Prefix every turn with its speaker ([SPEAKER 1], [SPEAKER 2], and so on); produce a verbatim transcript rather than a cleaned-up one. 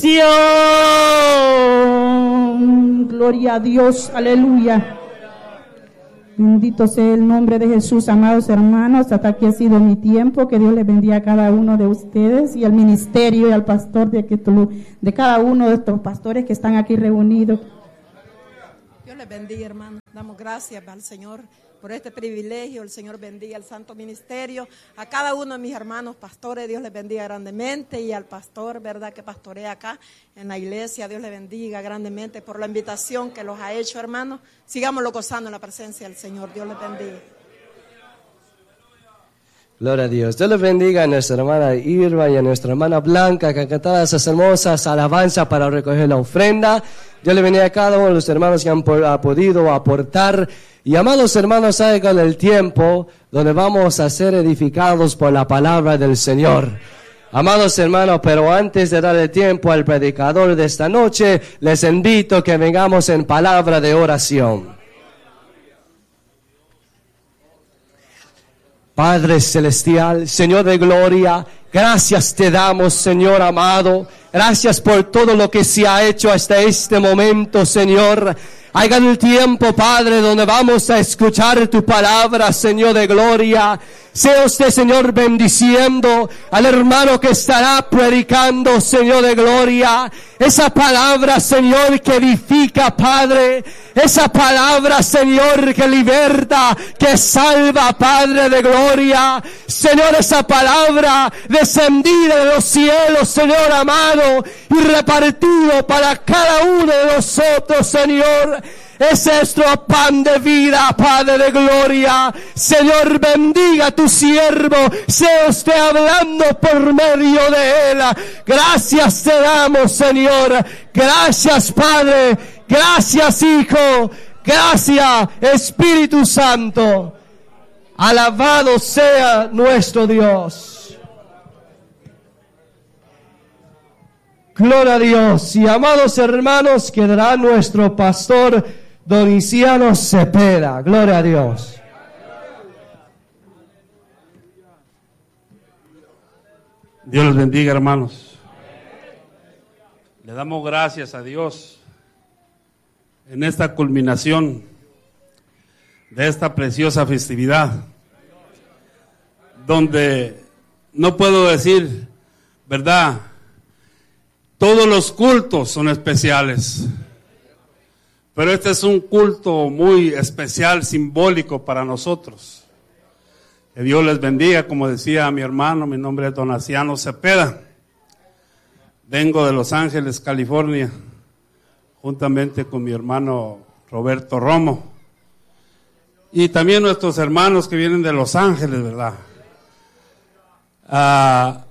[SPEAKER 1] Gloria a Dios, aleluya. Bendito sea el nombre de Jesús, amados hermanos. Hasta aquí ha sido mi tiempo. Que Dios les bendiga a cada uno de ustedes y al ministerio y al pastor de, de cada uno de estos pastores que están aquí reunidos.
[SPEAKER 2] Dios les bendiga, hermano. Damos gracias al Señor por este privilegio. El Señor bendiga al santo ministerio, a cada uno de mis hermanos pastores. Dios les bendiga grandemente, y al pastor, verdad, que pastorea acá en la iglesia. Dios les bendiga grandemente por la invitación que los ha hecho, hermanos. Sigámoslo gozando en la presencia del Señor. Dios les bendiga.
[SPEAKER 3] Gloria a Dios. Dios les bendiga a nuestra hermana Irma y a nuestra hermana Blanca, que han cantado esas hermosas alabanzas para recoger la ofrenda. Dios les bendiga a cada uno de los hermanos que han podido aportar. Y amados hermanos, hagan el tiempo donde vamos a ser edificados por la palabra del Señor. Amados hermanos, pero antes de dar el tiempo al predicador de esta noche, les invito a que vengamos en palabra de oración. Padre celestial, Señor de gloria, gracias te damos, Señor amado. Gracias por todo lo que se ha hecho hasta este momento, Señor. Hagan el tiempo, Padre, donde vamos a escuchar tu palabra, Señor de gloria. Sea usted, Señor, bendiciendo al hermano que estará predicando, Señor de gloria. Esa palabra, Señor, que edifica, Padre. Esa palabra, Señor, que liberta, que salva, Padre de gloria. Señor, esa palabra descendida de los cielos, Señor amado, y repartido para cada uno de nosotros, Señor. Es nuestro pan de vida, Padre de gloria. Señor, bendiga a tu siervo. Sea usted hablando por medio de él. Gracias te damos, Señor. Gracias, Padre. Gracias, Hijo. Gracias, Espíritu Santo. Alabado sea nuestro Dios. Gloria a Dios. Y amados hermanos, quedará nuestro pastor Doniciano Cepeda. Gloria a Dios.
[SPEAKER 4] Dios les bendiga, hermanos. Le damos gracias a Dios en esta culminación de esta preciosa festividad, donde no puedo decir, ¿verdad? Todos los cultos son especiales, pero este es un culto muy especial, simbólico para nosotros. Que Dios les bendiga. Como decía mi hermano, mi nombre es Doniciano Cepeda. Vengo de Los Ángeles, California, juntamente con mi hermano Roberto Romo. Y también nuestros hermanos que vienen de Los Ángeles, ¿verdad? Ah...